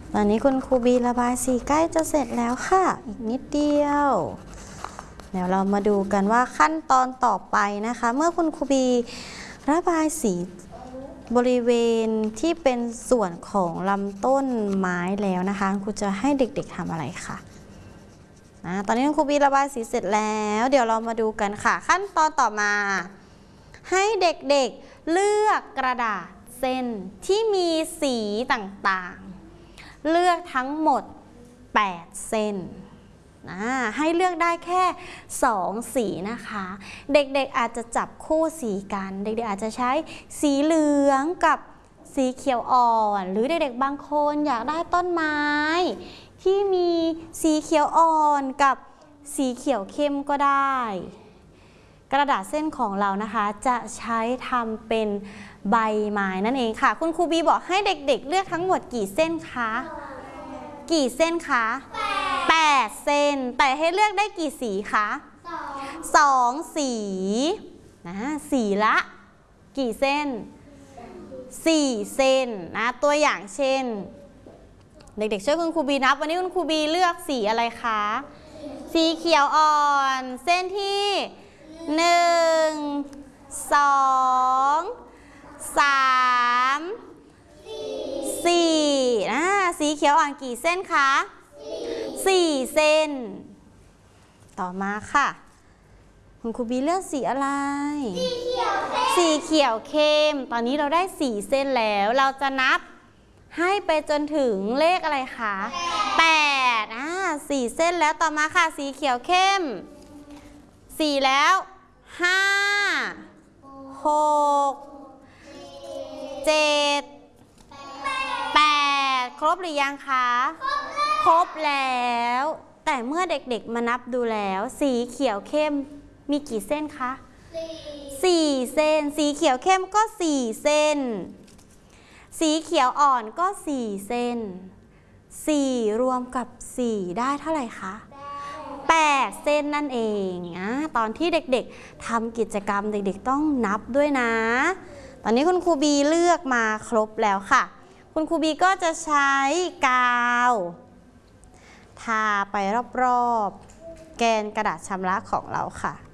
ตอนนี้คุณครูบีระบายสีใกล้จะเสร็จแล้วค่ะอีกนิดเดียวเดี๋ยวเรามาดูกันว่าขั้นตอนต่อไปนะคะเมื่อคุณครูบีระบายสีบริเวณที่เป็นส่วนของลำต้นไม้แล้วนะคะครูจะให้เด็กๆทำอะไรคะตอนนี้คุณครูบีระบายสีเสร็จแล้วเดี๋ยวเรามาดูกันค่ะขั้นตอนต่อมาให้เด็กๆเลือกกระดาษเส้นที่มีสีต่างๆเลือกทั้งหมด8เส้นให้เลือกได้แค่2สีนะคะเด็กๆอาจจะจับคู่สีกันเด็กๆอาจจะใช้สีเหลืองกับสีเขียวอ่อนหรือเด็กๆบางคนอยากได้ต้นไม้ที่มีสีเขียวอ่อนกับสีเขียวเข้มก็ได้กระดาษเส้นของเรานะคะจะใช้ทำเป็นใบไม้นั่นเองค่ะคุณครูบีบอกให้เด็กๆเลือกทั้งหมดกี่เส้นคะกี่เส้นคะ8เส้นแต่ให้เลือกได้กี่สีคะ2สีสีละกี่เส้น4เส้นตัวอย่างเช่นเด็กๆช่วยคุณครูบีนับวันนี้คุณครูบีเลือกสีอะไรคะสีเขียวอ่อนเส้นที่1 2 3 4สีเขียวอ่อนกี่เส้นคะ4เส้นต่อมาค่ะคุณครูบีเลือกสีอะไรสีเขียวเข้มตอนนี้เราได้4เส้นแล้วเราจะนับให้ไปจนถึงเลขอะไรคะ8 4เส้นแล้วต่อมาค่ะสีเขียวเข้ม4แล้ว5 6 7 8ครบหรือยังคะครบแล้วแต่เมื่อเด็กๆมานับดูแล้วสีเขียวเข้มมีกี่เส้นคะ4เส้นสีเขียวเข้มก็4เส้นสีเขียวอ่อนก็4เส้น4รวมกับ4ได้เท่าไหร่คะ8เส้นนั่นเองตอนที่เด็กๆทำกิจกรรมเด็กๆต้องนับด้วยนะตอนนี้คุณครูบีเลือกมาครบแล้วค่ะคุณครูบีก็จะใช้กาวทาไปรอบๆแกนกระดาษชำระของเราค่ะ